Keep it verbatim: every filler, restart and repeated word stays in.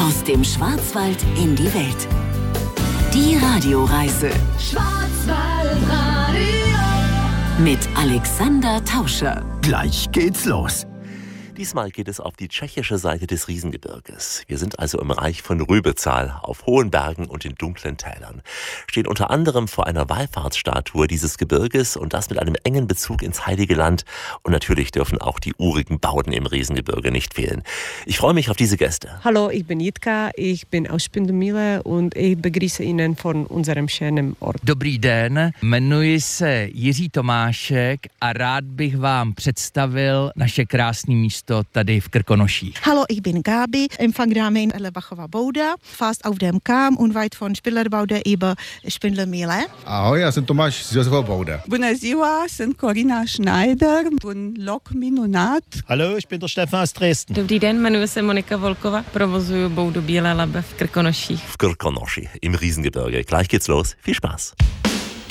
Aus dem Schwarzwald in die Welt. Die Radioreise. Schwarzwaldradio. Mit Alexander Tauscher. Gleich geht's los. Diesmal geht es auf die tschechische Seite des Riesengebirges. Wir sind also im Reich von Rübezahl, auf hohen Bergen und in dunklen Tälern. Stehen unter anderem vor einer Wallfahrtsstatue dieses Gebirges und das mit einem engen Bezug ins Heilige Land. Und natürlich dürfen auch die urigen Bauten im Riesengebirge nicht fehlen. Ich freue mich auf diese Gäste. Hallo, ich bin Jitka, ich bin aus Spindemile und ich begrüße Ihnen von unserem schönen Ort. Dobrý den, jmenuji se Jiří Tomášek a rád bych vám představil naše krásné místo tady v Krkonoších. Hallo, ich bin Gabi, Empfangramme in Erlebachova Bouda, fast auf dem Kamm, unweit von Spindlerbouda über Spindlermühle. Ahoj, já jsem Tomáš z Josefova Bouda. Bună ziua, sunt Corina Schneider, un loc minunat. Hallo, ich bin der Stefan aus Dresden. Dobrý den, jmenuji se Monika Volkova, provozuju Boudu Bílé Labe v Krkonoších. V Krkonoši im Riesengebirge. Gleich geht's los. Viel Spaß.